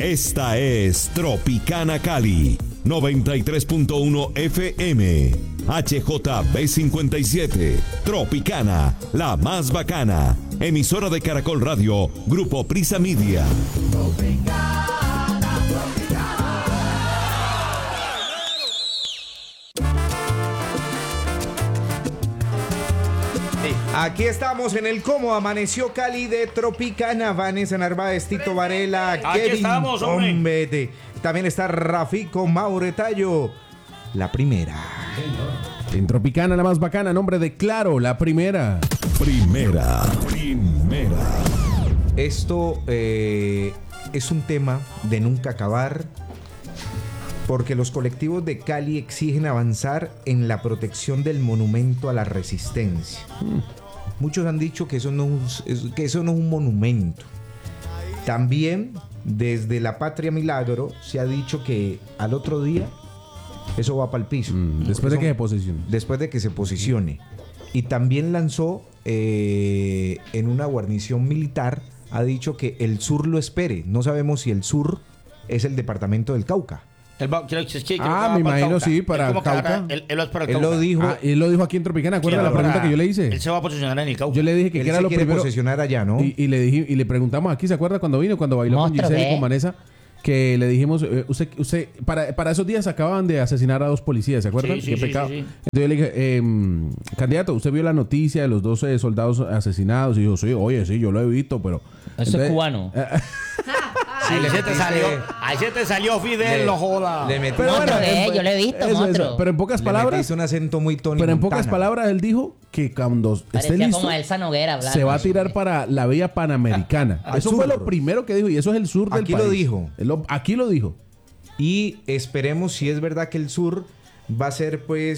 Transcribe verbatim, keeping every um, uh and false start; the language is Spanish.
Esta es Tropicana Cali, noventa y tres punto uno F M, H J B cincuenta y siete, Tropicana, la más bacana, emisora de Caracol Radio, Grupo Prisa Media. Tropicana, Tropicana. Aquí estamos en el Cómo Amaneció Cali de Tropicana. Vanessa Narváez, Tito Varela, Aquí Kevin estamos, hombre. Ombete. También está Rafico Mauretallo. La primera. En Tropicana, la más bacana, nombre de Claro, la primera. Primera, primera. Esto eh, es un tema de nunca acabar, porque los colectivos de Cali exigen avanzar en la protección del monumento a la resistencia. Mm. Muchos han dicho que eso, no es, que eso no es un monumento. También desde la Patria Milagro se ha dicho que al otro día eso va para el piso. Mm, después de que se posicione. Después de que se posicione. Y también lanzó eh, en una guarnición militar, ha dicho que el sur lo espere. No sabemos si el sur es el departamento del Cauca. El ba- creo que es que- creo Ah, que me va imagino, Cauca. sí, para Él como que Cauca. ahora- Él, él va para el Él Cauca. lo dijo. Ah, él lo dijo aquí en Tropicana, ¿acuerdas Sí, la ahora pregunta que yo le hice? Él se va a posicionar en el Cauca. Yo le dije que Él qué era se lo quiere primero. posesionar allá, ¿no? Y, y le dije, y le preguntamos aquí, ¿se acuerda cuando vino, cuando bailó Monstruo, con Giselle y ¿qué? con Vanessa? Que le dijimos, eh, usted, usted, para, para esos días acababan de asesinar a dos policías, ¿se acuerdan? Sí, sí, Qué sí, pecado. sí, sí. Entonces yo le dije, eh, candidato, ¿usted vio la noticia de los doce soldados asesinados? Y dijo, sí, oye, sí, yo lo he visto, pero... Eso Entonces, es cubano. Ahí le se te metiste- salió, ahí se te salió Fidel, Le- no joda. le metiste- Pero Monstruo, bueno, eh, en- yo lo he visto, eso, eso. monstruo. Pero en pocas Le palabras, metiste un acento muy Tony pero en pocas Montana. palabras él dijo que cuando esté Parecía listo como Elsa Noguera hablando. se va a tirar para la vía panamericana. Al Eso sur. fue lo primero que dijo y eso es el sur del Aquí país. lo dijo. Él lo- aquí lo dijo. Y esperemos si es verdad que el sur va a ser pues